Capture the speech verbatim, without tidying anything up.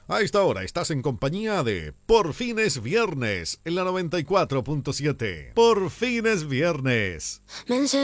A esta hora estás en compañía de Por fin es viernes en la noventa y cuatro punto siete. Por fin es viernes.